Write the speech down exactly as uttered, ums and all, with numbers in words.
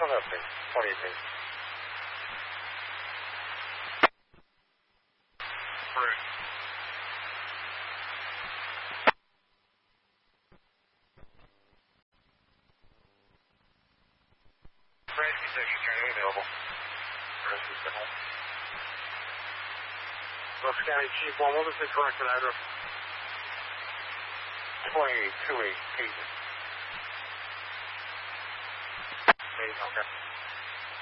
on that thing. twenty eighteen. Right. Rescue section turning available. Rescue signal. Los County Chief one, what was the corrected address? twenty-two eight eight. Eight, okay.